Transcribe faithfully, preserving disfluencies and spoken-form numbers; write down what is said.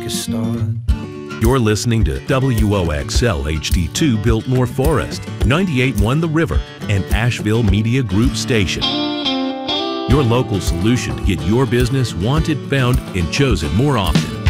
a start. You're listening to W O X L H D two Biltmore Forest, ninety-eight point one The River, and Asheville Media Group Station. Your local solution to get your business wanted, found, and chosen more often.